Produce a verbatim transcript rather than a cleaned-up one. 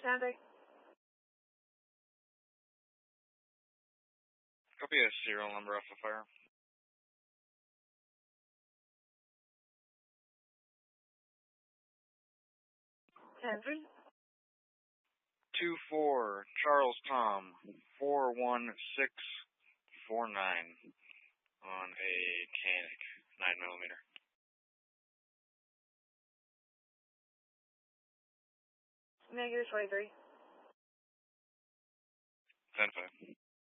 Sandy. Copy a serial number off the fire. ten three. Two four Charles Tom four one six four nine on a Canic nine millimeter. Negative twenty three. Ten five.